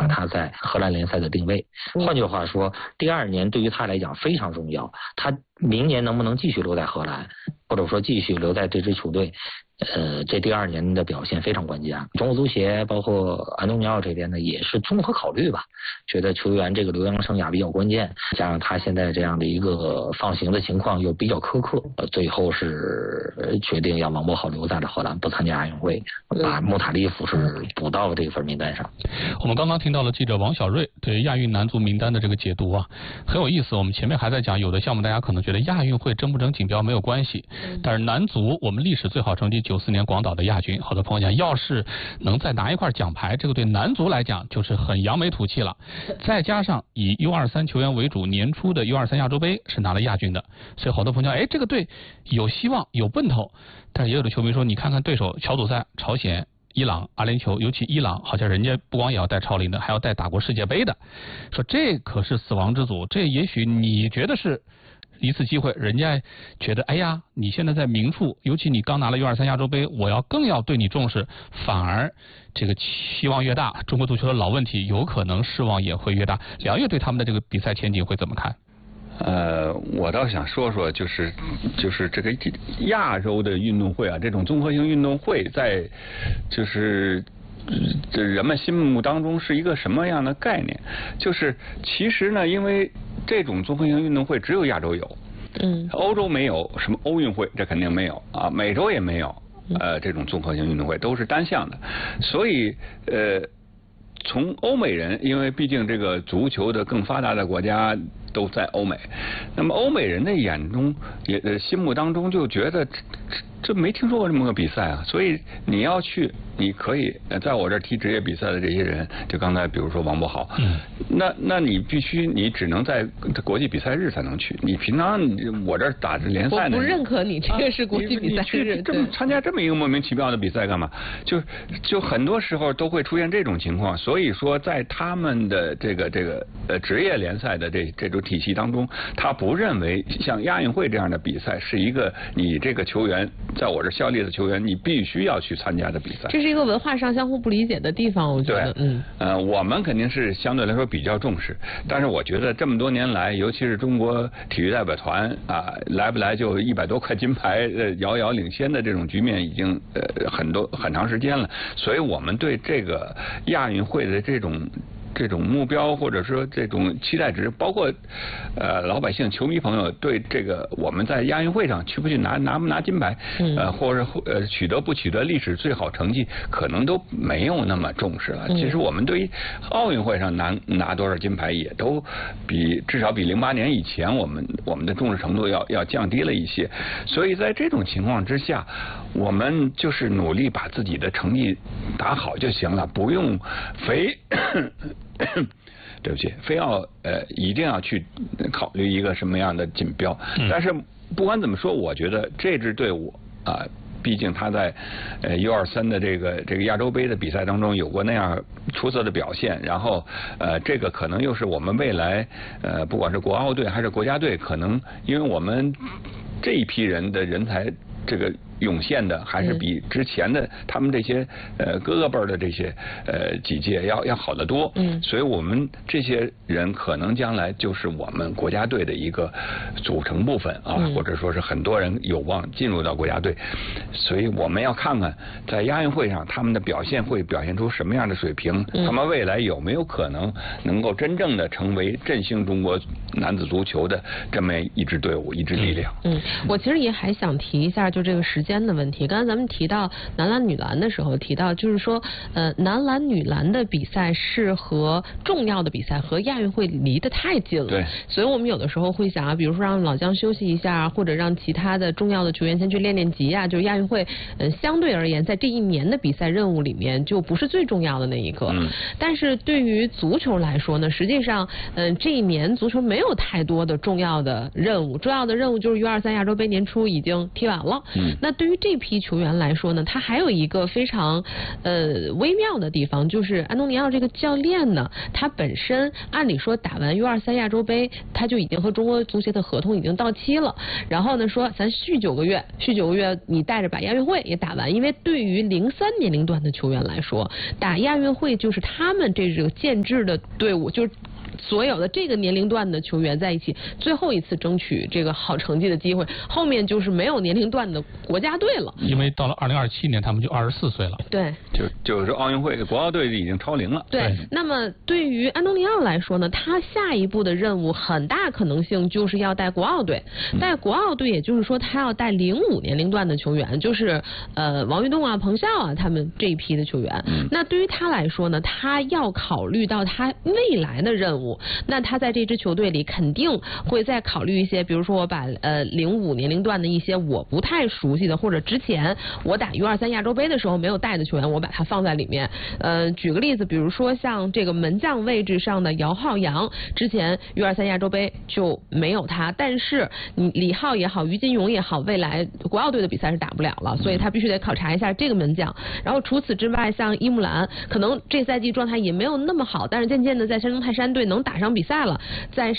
他在荷兰联赛的定位。换句话说，第2年对于他来讲非常重要，他明年能不能继续留在荷兰，或者说继续留在这支球队，这第2年的表现非常关键。中国足协包括安东尼奥这边呢，也是综合考虑吧，觉得球员这个留洋生涯比较关键，加上他现在这样的一个放行的情况又比较苛刻，最后是决定让王柏豪留在了荷兰，不参加亚运会，把穆塔利夫是补到了这份名单上。 我们刚刚听到了记者王小瑞对亚运男足名单的这个解读啊，很有意思。我们前面还在讲，有的项目大家可能觉得亚运会争不争锦标没有关系，但是男足我们历史最好成绩94年广岛的亚军，好多朋友讲，要是能再拿一块奖牌，这个对男足来讲就是很扬眉吐气了。再加上以 U23 球员为主，年初的 U23 亚洲杯是拿了亚军的，所以好多朋友讲，这个队有希望有奔头。但也有的球迷说，你看看对手小组赛，朝鲜、伊朗、阿联酋，尤其伊朗，好像人家不光也要带超龄的，还要带打过世界杯的，说这可是死亡之组。这也许你觉得是一次机会，人家觉得哎呀，你现在在明处，尤其你刚拿了 U23 亚洲杯，我更要对你重视，反而这个期望越大，中国足球的老问题有可能失望也会越大。梁越对他们的这个比赛前景会怎么看？ 我倒想说说，就是这个亚洲的运动会啊，这种综合性运动会在这人们心目当中是一个什么样的概念？就是其实呢，因为这种综合性运动会只有亚洲有，欧洲没有，什么欧运会这肯定没有啊，美洲也没有，这种综合性运动会都是单项的，所以从欧美人，因为毕竟这个足球的更发达的国家都在欧美，那么欧美人的眼中心目当中就觉得这没听说过这么个比赛啊，所以你要去，你可以在我这儿踢职业比赛的这些人，就刚才比如说王柏豪，那你必须你只能在国际比赛日才能去，你平常我这儿打着联赛呢， 我不认可你这个是国际比赛日， 你去参加这么一个莫名其妙的比赛干嘛？就很多时候都会出现这种情况，所以说在他们的这个职业联赛的这种体系当中，他不认为像亚运会这样的比赛是一个你这个球员在我这效力的球员你必须要去参加的比赛。 这是一个文化上相互不理解的地方，我觉得。 我们肯定是相对来说比较重视，但是我觉得这么多年来，尤其是中国体育代表团啊，来不来就100多块金牌，遥遥领先的这种局面已经很长时间了，所以我们对这个亚运会的这种目标或者说这种期待值，包括老百姓球迷朋友对这个我们在亚运会上去不去拿不拿金牌，或者取得不取得历史最好成绩，可能都没有那么重视了。其实我们对于奥运会上拿多少金牌也都至少比08年以前我们的重视程度要降低了一些，所以在这种情况之下，我们就是努力把自己的成绩打好就行了，不用对不起，非要一定要去考虑一个什么样的锦标。但是不管怎么说，我觉得这支队伍啊，毕竟他在U23的这个亚洲杯的比赛当中有过那样出色的表现，然后这个可能又是我们未来不管是国奥队还是国家队，可能因为我们这一批人的人才这个涌现的还是比之前的他们这些哥哥辈儿的这些几届要好得多，所以我们这些人可能将来就是我们国家队的一个组成部分啊，或者说是很多人有望进入到国家队，所以我们要看看在亚运会上他们的表现会表现出什么样的水平，他们未来有没有可能能够真正的成为振兴中国男子足球的这么一支队伍一支力量。 我其实也还想提一下就这个时间的问题。刚才咱们提到男篮女篮的时候提到，就是说男篮女篮的比赛是和重要的比赛和亚运会离得太近了， 对， 所以我们有的时候会想啊，比如说让老将休息一下，或者让其他的重要的球员先去练练级啊，就是亚运会相对而言在这一年的比赛任务里面就不是最重要的那一个。但是对于足球来说呢，实际上这一年足球没有太多的重要的任务，重要的任务就是 U23 亚洲杯年初已经踢完了，那对于这批球员来说呢，他还有一个非常微妙的地方，就是安东尼奥这个教练呢，他本身按理说打完 U23 亚洲杯，他就已经和中国足协的合同已经到期了，然后呢说咱续9个月，你带着把亚运会也打完，因为对于03年龄段的球员来说，打亚运会就是他们这个建制的队伍，就是所有的这个年龄段的球员在一起最后一次争取这个好成绩的机会，后面就是没有年龄段的国家队了。 因为到了2027年，他们就24岁了。 对， 就是奥运会国奥队已经超龄了。 对，那么对于安东尼奥来说呢，他下一步的任务很大可能性就是要带国奥队，带国奥队，也就是说他要带05年龄段的球员，就是王玉栋啊、彭笑啊他们这一批的球员。那对于他来说呢，他要考虑到他未来的任务。那他在这支球队里肯定会再考虑一些，比如说我把05年龄段的一些我不太熟悉的，或者之前我打 U23 亚洲杯的时候没有带的球员，我把它放在里面。举个例子，比如说像这个门将位置上的姚浩洋，之前 U23 亚洲杯就没有他，但是李浩也好，于金勇也好，未来国奥队的比赛是打不了了，所以他必须得考察一下这个门将。然后除此之外，像伊木兰，可能这赛季状态也没有那么好，但是渐渐的在山东泰山队能打上比赛了，在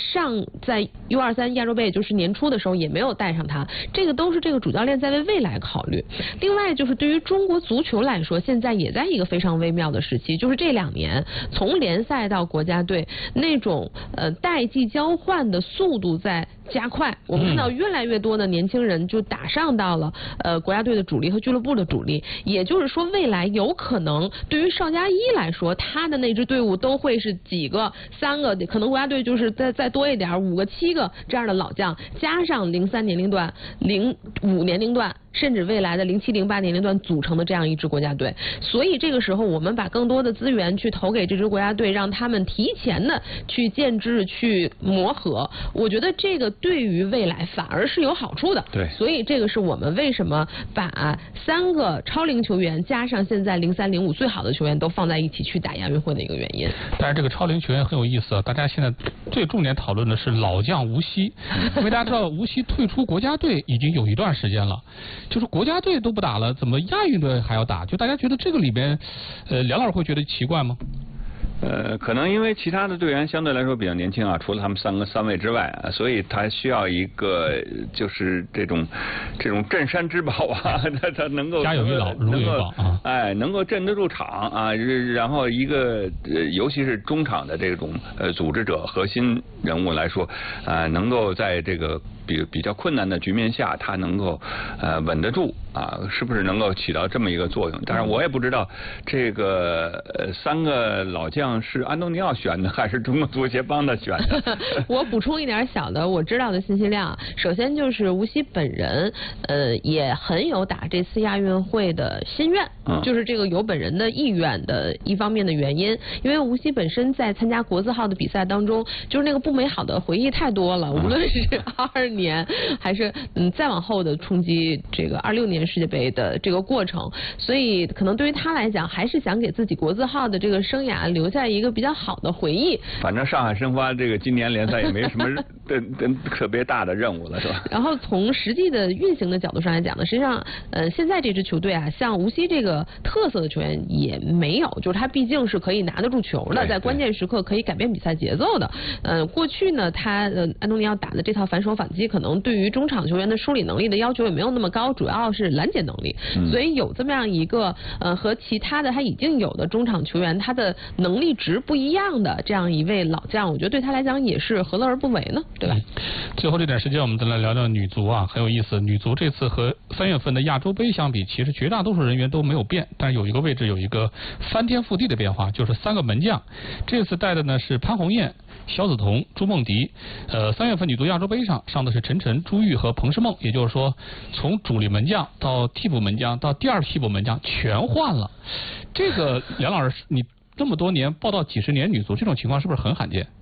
U23 亚洲杯，也就是年初的时候也没有带上他，这个都是这个主教练在为未来考虑。另外就是对于中国足球来说，现在也在一个非常微妙的时期，就是这2年从联赛到国家队那种代际交换的速度在加快，我们看到越来越多的年轻人就打上到了国家队的主力和俱乐部的主力，也就是说未来有可能对于邵佳一来说，他的那支队伍都会是几个3个，可能国家队就是再多一点5个7个这样的老将，加上03年龄段、05年龄段，甚至未来的07、08年龄段组成的这样一支国家队。所以这个时候我们把更多的资源去投给这支国家队，让他们提前的去建制、去磨合，我觉得这个对于未来反而是有好处的。 对， 所以这个是我们为什么把3个超龄球员加上现在03、05最好的球员都放在一起去打亚运会的一个原因。 但是这个超龄球员很有意思，大家现在最重点讨论的是老将吴曦，因为大家知道吴曦退出国家队已经有一段时间了，就是国家队都不打了，怎么亚运队还要打？就大家觉得这个里边，梁老师会觉得奇怪吗？ 可能因为其他的队员相对来说比较年轻啊，除了他们3位之外，所以他需要一个就是这种镇山之宝啊，他能够家有一老如有一宝啊， 能够镇得住场啊，然后一个尤其是中场的这种组织者核心人物来说，能够在这个比较困难的局面下，他能够稳得住啊，是不是能够起到这么一个作用？当然我也不知道这个3个老将是安东尼奥选的还是中国足协帮他选的。 我补充一点小的我知道的信息量，首先就是吴曦本人也很有打这次亚运会的心愿，就是这个有本人的意愿的一方面的原因，因为吴曦本身在参加国字号的比赛当中，就是那个不美好的回忆太多了，无论是22年还是再往后的冲击这个26年世界杯的这个过程，所以可能对于他来讲，还是想给自己国字号的这个生涯留下一个比较好的回忆。 反正上海申花这个今年联赛也没什么特别大的任务了，是吧？ 然后从实际的运行的角度上来讲呢，实际上现在这支球队啊，像吴曦这个特色的球员也没有，就是他毕竟是可以拿得住球的，在关键时刻可以改变比赛节奏的。过去呢，他安东尼奥打的这套反手反击，可能对于中场球员的梳理能力的要求也没有那么高，主要是拦截能力。所以有这么样一个和其他的他已经有的中场球员他的能力值不一样的这样一位老将，我觉得对他来讲也是何乐而不为呢？对吧？ 最后这点时间我们再来聊聊女足啊，很有意思。女足这次和3月份的亚洲杯相比，其实绝大多数人员都没有变，但是有一个位置有一个翻天覆地的变化，就是3个门将。这次带的呢是潘红艳、肖梓彤、朱梦迪。3月份女足亚洲杯上的是陈晨、朱玉和彭诗梦，也就是说从主力门将到替补门将到第2替补门将全换了。这个梁老师，你这么多年报道几十年女足，这种情况是不是很罕见？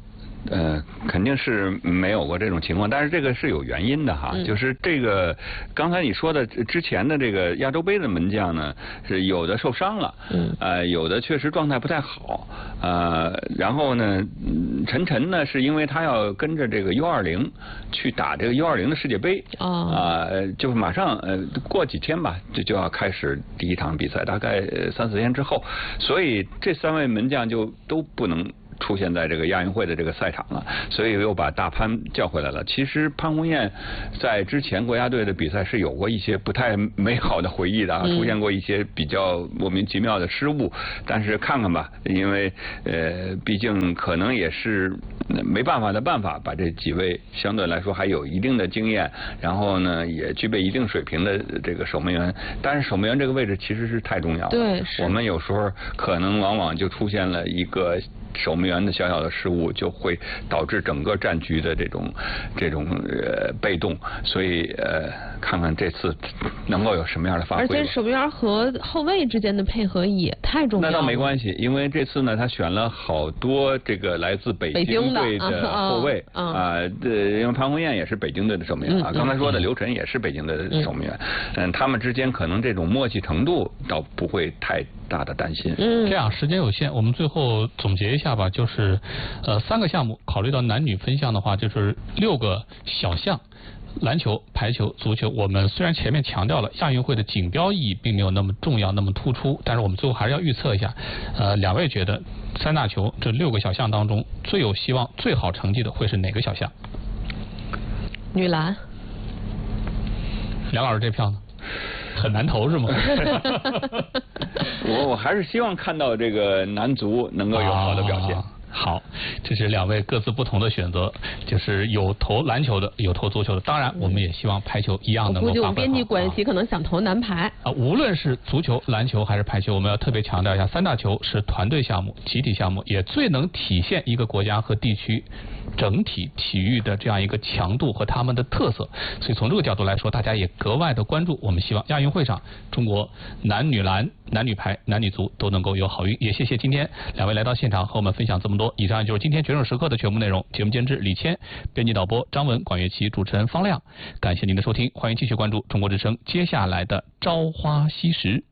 肯定是没有过这种情况，但是这个是有原因的哈，就是这个刚才你说的之前的这个亚洲杯的门将呢，是有的受伤了，有的确实状态不太好，然后呢，陈呢是因为他要跟着这个U20去打这个U20的世界杯，就是马上过几天吧，就要开始第一场比赛，大概3-4天之后，所以这3位门将就都不能出现在这个亚运会的这个赛场了，所以又把大潘叫回来了。其实潘宏彦在之前国家队的比赛是有过一些不太美好的回忆的啊，出现过一些比较莫名其妙的失误。但是看看吧，因为毕竟可能也是没办法的办法，把这几位相对来说还有一定的经验，然后呢也具备一定水平的这个守门员。但是守门员这个位置其实是太重要了， 对， 我们有时候可能往往就出现了一个守门员的小小的失误，就会导致整个战局的这种被动，所以看看这次能够有什么样的发挥。 而且守门员和后卫之间的配合也太重要了。 那倒没关系，因为这次呢，他选了好多这个来自北京队的后卫因为潘宏彦也是北京队的守门员啊，刚才说的刘晨也是北京队的守门员，他们之间可能这种默契程度倒不会太大的担心。 这样时间有限，我们最后总结一下吧，就是3个项目，考虑到男女分项的话，就是6个小项。篮球、排球、足球，我们虽然前面强调了亚运会的锦标意义并没有那么重要、那么突出，但是我们最后还是要预测一下。2位觉得3大球这6个小项当中最有希望、最好成绩的会是哪个小项？ 女篮。 梁老师这票呢？很难投是吗？ 我还是希望看到这个男足能够有好的表现。 好，这是2位各自不同的选择，就是有投篮球的，有投足球的。当然，我们也希望排球一样能够发挥好。我估计我们编辑关系可能想投男排。 无论是足球、篮球还是排球，我们要特别强调一下，3大球是团队项目、集体项目，也最能体现一个国家和地区整体体育的这样一个强度和他们的特色。所以从这个角度来说，大家也格外的关注。我们希望亚运会上，中国男女篮、男女排、男女足都能够有好运。也谢谢今天2位来到现场和我们分享这么多。以上就是今天决胜时刻的全部内容。节目监制李谦，编辑导播张文、管乐琪，主持人方亮。感谢您的收听，欢迎继续关注中国之声接下来的朝花夕拾。